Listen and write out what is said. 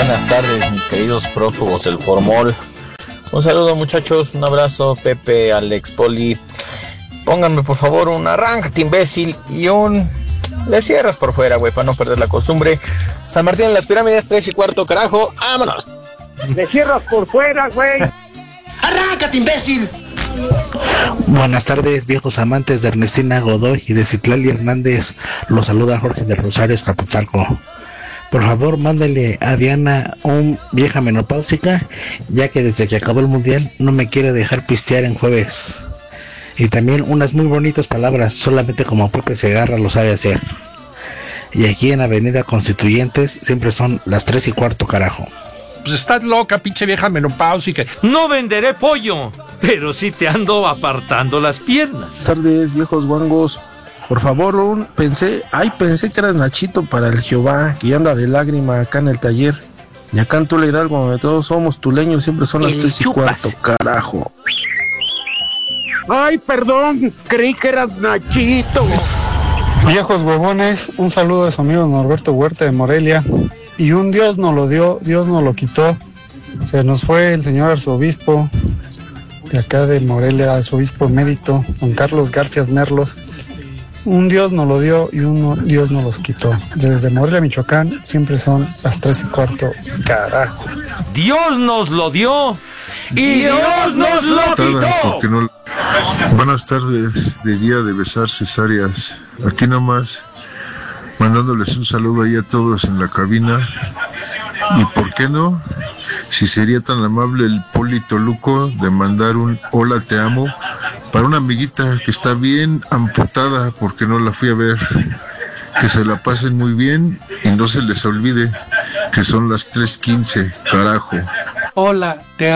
buenas tardes, mis queridos prófugos del formol. Un saludo, muchachos, un abrazo, Pepe, Alex, Poli. Pónganme por favor un arráncate, imbécil, y un le cierras por fuera, güey, para no perder la costumbre. San Martín en las pirámides, 3:15, carajo, vámonos. Le cierras por fuera, güey. Arráncate, imbécil. Buenas tardes, viejos amantes de Ernestina Godoy y de Citlali Hernández. Los saluda Jorge de Rosario Escapotzalco. Por favor, mándele a Diana un vieja menopáusica, ya que desde que acabó el mundial no me quiere dejar pistear en jueves. Y también unas muy bonitas palabras, solamente como Pepe Segarra lo sabe hacer. Y aquí en Avenida Constituyentes siempre son las 3:15, carajo. Pues estás loca, pinche vieja menopáusica. No venderé pollo, pero sí te ando apartando las piernas. Buenas tardes, viejos guangos. Por favor, pensé que eras Nachito para el Jehová, que anda de lágrima acá en el taller. Y acá en Tula Hidalgo, donde todos somos tuleños, siempre son las 3:15, carajo. Ay, perdón, creí que eras Nachito. Viejos huevones, un saludo de su amigo Norberto Huerta de Morelia. Y un Dios nos lo dio, Dios nos lo quitó. Se nos fue el señor arzobispo de acá de Morelia, arzobispo emérito, don Carlos Garfias Merlos. Un Dios nos lo dio y Dios nos los quitó. Desde Morelia, Michoacán, siempre son las 3:15, carajo. Dios nos lo dio y Dios nos lo quitó. No... Buenas tardes, de día de besar cesáreas. Aquí nomás, mandándoles un saludo ahí a todos en la cabina. Y por qué no, si sería tan amable el Poli Toluco de mandar un hola te amo para una amiguita que está bien amputada porque no la fui a ver. Que se la pasen muy bien y no se les olvide que son las 3:15, carajo. Hola, te amo.